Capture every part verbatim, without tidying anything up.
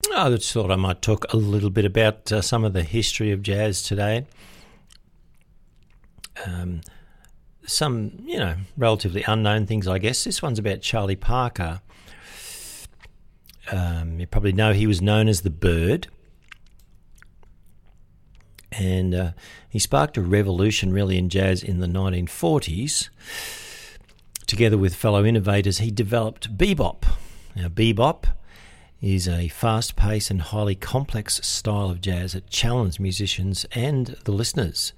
I just thought I might talk a little bit about uh, some of the history of jazz today. Um, some, you know, relatively unknown things, I guess. This one's about Charlie Parker. Um, you probably know he was known as the Bird. And uh, he sparked a revolution, really, in jazz in the nineteen forties. Together with fellow innovators, he developed bebop. Now, bebop is a fast-paced and highly complex style of jazz that challenged musicians and the listeners.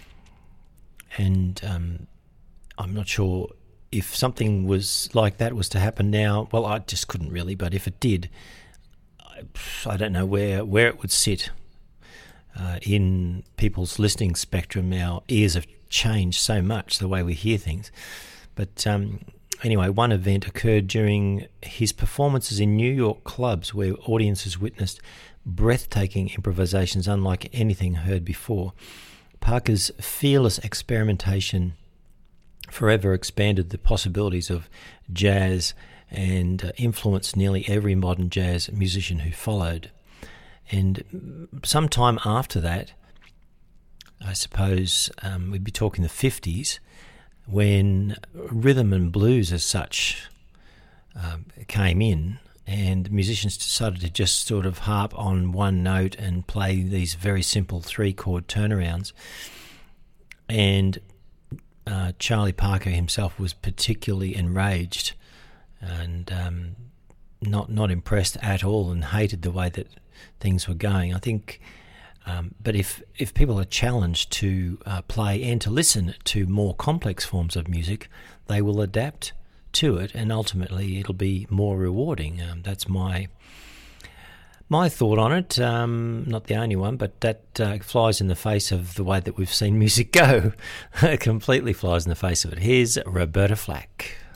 And um, I'm not sure if something was like that was to happen now. Well, I just couldn't really, but if it did, I, I don't know where, where it would sit uh, in people's listening spectrum. Our ears have changed so much, the way we hear things. But um, anyway, one event occurred during his performances in New York clubs where audiences witnessed breathtaking improvisations unlike anything heard before. Parker's fearless experimentation forever expanded the possibilities of jazz and uh, influenced nearly every modern jazz musician who followed. And sometime after that, I suppose um, we'd be talking the fifties, when rhythm and blues as such um, came in, and musicians decided to just sort of harp on one note and play these very simple three-chord turnarounds. And uh, Charlie Parker himself was particularly enraged and um, not not impressed at all, and hated the way that things were going. I think, um, but if if people are challenged to uh, play and to listen to more complex forms of music, they will adapt to it, and ultimately it'll be more rewarding. Um, that's my my thought on it. Um, not the only one, but that uh, flies in the face of the way that we've seen music go. It completely flies in the face of it. Here's Roberta Flack.